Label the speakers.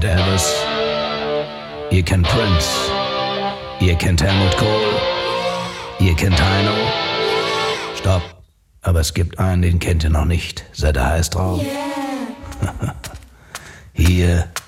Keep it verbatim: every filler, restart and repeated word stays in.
Speaker 1: Elvis, ihr kennt Prince, ihr kennt Helmut Kohl, ihr kennt Heino. Stopp, aber es gibt einen, den kennt ihr noch nicht. Seid ihr heiß drauf?
Speaker 2: Yeah.
Speaker 1: Hier